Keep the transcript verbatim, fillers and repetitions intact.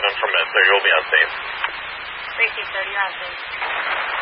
from Mentor. You'll be on safe. Thank you, sir. You're on safe.